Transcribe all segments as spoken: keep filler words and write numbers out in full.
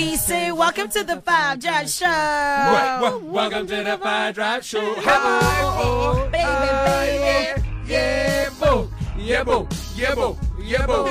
We say welcome to the Five Drive Show. Well, well, welcome to the Five Drive Show. Oh, baby, baby. Yeah, boo. Yeah, boo. Yeah, boo. Yeah, boo.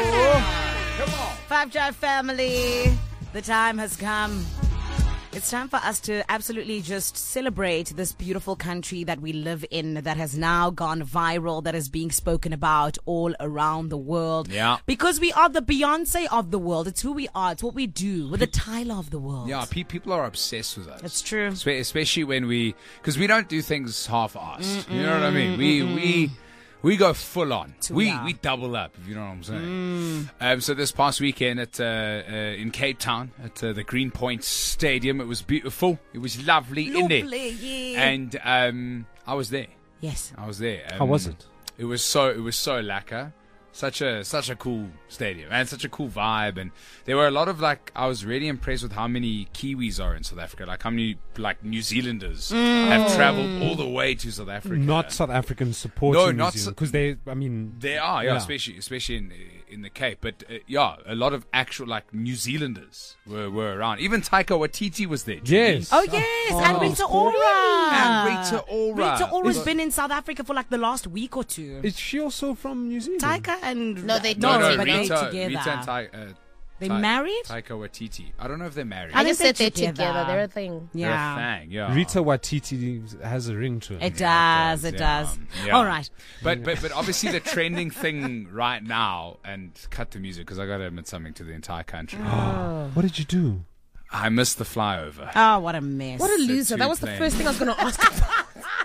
Come on. Five Drive family, the time has come. It's time for us to absolutely just celebrate this beautiful country that we live in, that has now gone viral, that is being spoken about all around the world. Yeah. Because we are the Beyonce of the world. It's who we are. It's what we do. We're the Tyler of the world. Yeah, pe- people are obsessed with us. That's true. Espe- Especially when we, because we don't do things half-assed. You know what I mean? We we we go full on. Too We loud. we double up. If you know what I'm saying. Um, so this past weekend at uh, uh, in Cape Town at uh, the Greenpoint Stadium, it was beautiful. It was lovely, in there. Lovely, yeah. And um, I was there. Yes. I was there. Um, How was it? It was so it was so lacquer. Such a such a cool stadium and such a cool vibe, and there were a lot of like I was really impressed with how many Kiwis are in South Africa, like how many like New Zealanders have traveled all the way to South Africa. Not South African supporting No, New not Zealand, because they, I mean, They are, yeah, Yeah. especially especially in in the Cape. But uh, yeah, a lot of actual like New Zealanders were, were around. Even Taika Waititi was there. yes. Oh, yes. and Oh. Rita Ora. And Rita Ora. Rita Ora's Is- been in South Africa for like the last week or two. Is she also from New Zealand? Taika and... No, they No, don't. no, but they Rita, together. Rita and Ta- uh, They Ta- married? Taika Waititi. I don't know if they're married. I I think just said they're they're together. together. They're a thing. They're a Yeah. thing, yeah. Rita Watiti has a ring to it. It Yeah, does, it yeah, does. yeah. All right. But but but obviously the trending thing right now, and cut the music because I got to admit something to the entire country. What did you do? I missed the flyover. Oh, what a mess. What a loser. two That was the planes. first thing I was going to ask about.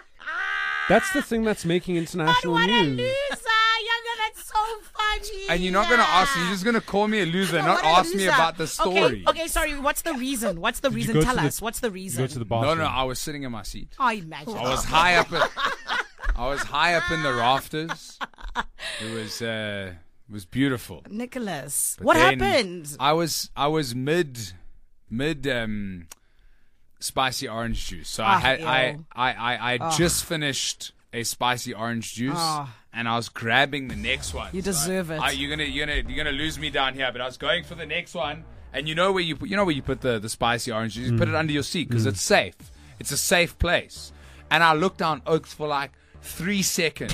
That's the thing that's making international What a news. loser. Younger, that's so funny. And you're not going to ask me. You're just going to call me a loser, and No, not what a ask me loser. about the story. Okay, okay, sorry. What's the reason? What's the you reason? go Tell to the- us. What's the You reason? go to the No, bathroom. no. I was sitting in my seat. I imagine. I was high up. At, I was high up in the rafters. It was uh, it was beautiful. Nicholas, But what then happened? I was I was mid mid um, spicy orange juice. So I Ah, had I ew. I I, I just finished a spicy orange juice, Ah. and I was grabbing the next one. You So deserve I- it. I- you're gonna you're gonna you're gonna lose me down here, but I was going for the next one. And you know where you put, you know where you put the, the spicy orange juice? You put it under your seat because it's safe. It's a safe place. And I looked down Oaks for like three seconds.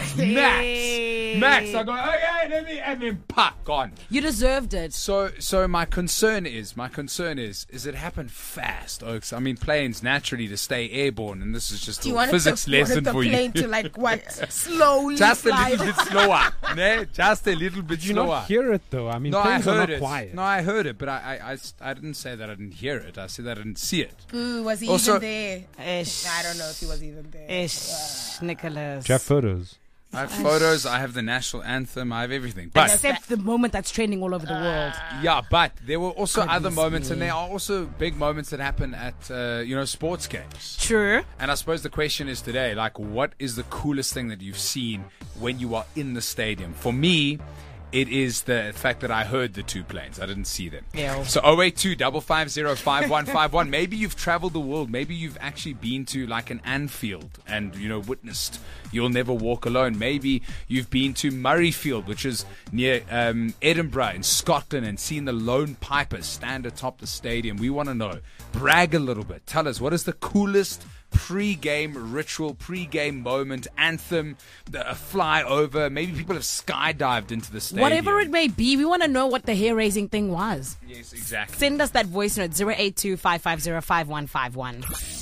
Max. Max. I go, okay, let me, and then pop, gone. You deserved it. So, so my concern is, my concern is, is it happened fast, Oaks. I mean, planes naturally to stay airborne, and this is just Do you a want physics to, lesson the for plane you. to like what? Slowly Just a fly. little bit slower, ne? Just a little bit Did you slower. not hear it though? I mean, no, I planes are heard not it. quiet. No, I heard it, but I, I, I, I didn't say that I didn't hear it. I said that I didn't see it. Boo, was he Also- even there? Ish. I don't know if he was even there. Ish, Nicholas. Do you have photos? I have photos. I have the national anthem. I have everything. But Except the moment that's trending all over the world. yeah, but there were also other Goodness moments, me. and there are also big moments that happen at uh, you know sports games. True. And I suppose the question is today, like, what is the coolest thing that you've seen when you are in the stadium? For me, it is the fact that I heard the two planes. I didn't see them. Ew. So oh eight two five five zero five one five one. Maybe you've traveled the world. Maybe you've actually been to like an Anfield and, you know, witnessed You'll Never Walk Alone. Maybe you've been to Murrayfield, which is near um, Edinburgh in Scotland, and seen the Lone Pipers stand atop the stadium. We want to know. Brag a little bit. Tell us, what is the coolest pre-game ritual, pre-game moment, anthem, the, a flyover? Maybe people have skydived into the stadium. Whatever it may be, we want to know what the hair raising thing was. Yes, exactly. Send us that voice note zero eight two five five zero five one five one.